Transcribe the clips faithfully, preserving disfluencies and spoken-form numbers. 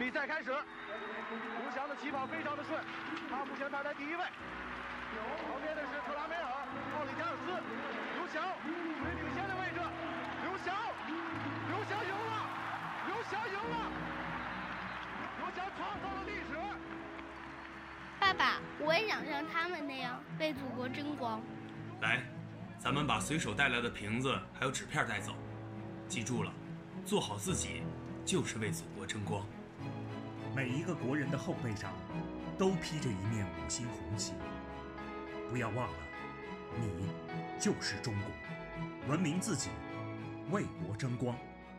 比赛开始，刘翔的起跑非常的顺，他目前排在第一位。旁边的是特拉梅尔、奥里加尔斯，刘翔最领先的位置，刘翔，刘翔赢了，刘翔赢了，刘翔创造了历史。 爸爸，我也想像他们那样为祖国争光。 来，咱们把随手带来的瓶子还有纸片带走，记住了，做好自己就是为祖国争光。 每一个国人的后背上都披着一面五星红旗，不要忘了，你就是中国，文明自己，为国争光。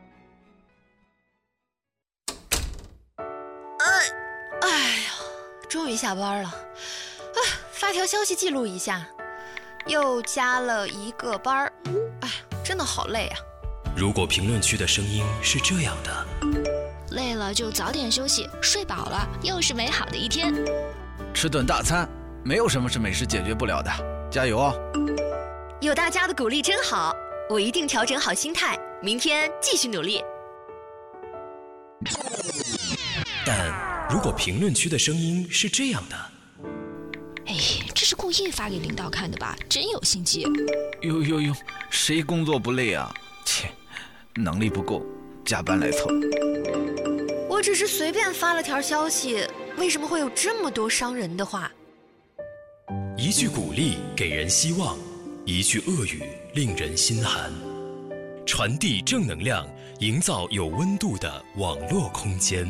哎，哎呀，终于下班了，啊，发条消息记录一下，又加了一个班儿，哎，真的好累啊。 如果评论区的声音是这样的， 累了就早点休息，睡饱了又是美好的一天。 吃顿大餐，没有什么是美食解决不了的，加油哦！ 有大家的鼓励真好，我一定调整好心态，明天继续努力。 但如果评论区的声音是这样的， 哎，这是故意发给领导看的吧？真有心机！ 呦呦呦，谁工作不累啊？切，能力不够，加班来凑。 我只是随便发了条消息，为什么会有这么多伤人的话？ 一句鼓励给人希望，一句恶语令人心寒。传递正能量，营造有温度的网络空间。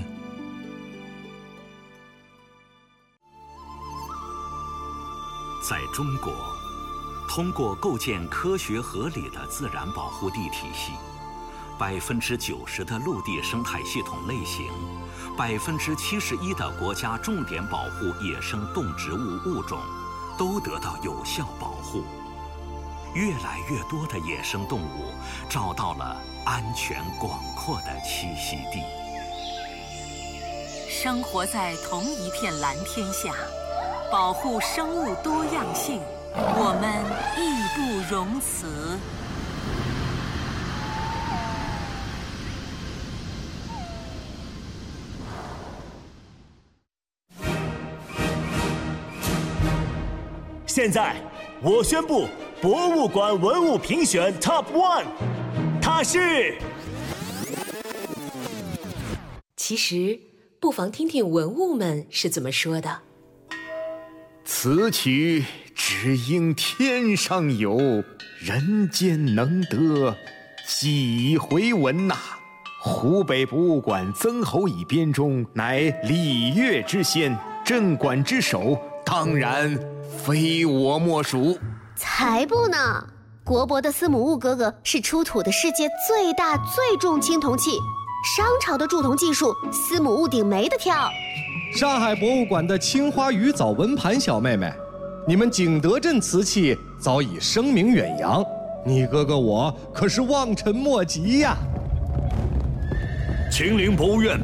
在中国，通过构建科学合理的自然保护地体系，百分之九十的陆地生态系统类型，百分之七十一的国家重点保护野生动植物物种，都得到有效保护。越来越多的野生动物找到了安全广阔的栖息地。 生活在同一片蓝天下，保护生物多样性，我们义不容辞。 现在，我宣布博物馆文物评选 Top One， 它是。 其实，不妨听听文物们是怎么说的。 此曲只应天上有，人间能得几回闻呐、啊！湖北博物馆曾侯乙编中，乃礼乐之先，镇馆之首，当然非我莫属。 才不呢！国博的司母戊哥哥是出土的世界最大最重青铜器，商朝的铸铜技术，司母戊顶没得挑。 上海博物馆的青花鱼藻纹盘小妹妹，你们景德镇瓷器早已声名远扬，你哥哥我可是望尘莫及呀！ 秦陵博物院